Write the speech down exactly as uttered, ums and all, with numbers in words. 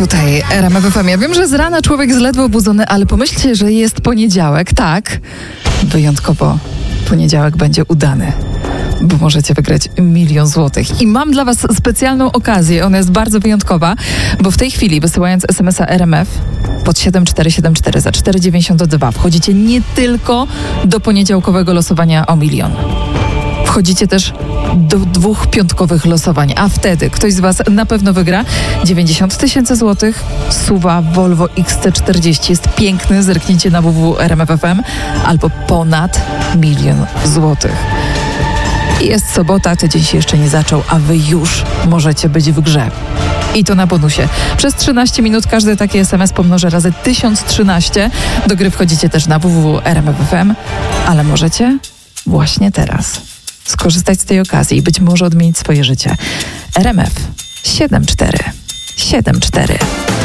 Tutaj R M F F M. Ja wiem, że z rana człowiek jest ledwo obudzony, ale pomyślcie, że jest poniedziałek. Tak, wyjątkowo poniedziałek będzie udany, bo możecie wygrać milion złotych. I mam dla was specjalną okazję, ona jest bardzo wyjątkowa, bo w tej chwili wysyłając es em es a R M F pod siedem cztery siedem cztery za cztery dziewięćdziesiąt dwa wchodzicie nie tylko do poniedziałkowego losowania o milion. Wchodzicie też do dwóch piątkowych losowań, a wtedy ktoś z was na pewno wygra dziewięćdziesiąt tysięcy złotych. Suwa Volvo X C czterdzieści jest piękny, zerknijcie na w w w kropka r m f f m, albo ponad milion złotych. I jest sobota, tydzień się jeszcze nie zaczął, a wy już możecie być w grze. I to na bonusie. Przez trzynaście minut każdy taki es em es pomnożę razy tysiąc trzynaście. Do gry wchodzicie też na w w w kropka r m f f m, ale możecie właśnie teraz skorzystać z tej okazji i być może odmienić swoje życie. R M F siedem cztery siedem cztery.